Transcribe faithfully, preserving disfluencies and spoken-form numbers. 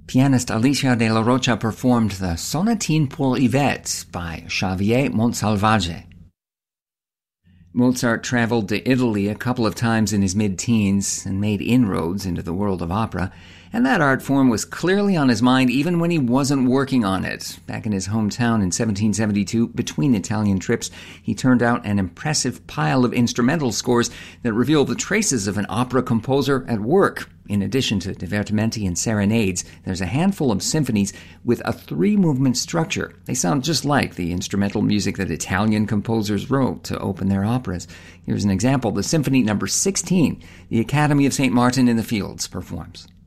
Pianist Alicia de la Rocha performed the Sonatine pour Yvette by Xavier Montsalvage. Mozart traveled to Italy a couple of times in his mid-teens and made inroads into the world of opera, and that art form was clearly on his mind even when he wasn't working on it. Back in his hometown in seventeen seventy-two, between Italian trips, he turned out an impressive pile of instrumental scores that reveal the traces of an opera composer at work. In addition to divertimenti and serenades, there's a handful of symphonies with a three-movement structure. They sound just like the instrumental music that Italian composers wrote to open their operas. Here's an example. The Symphony number sixteen, the Academy of Saint Martin in the Fields performs.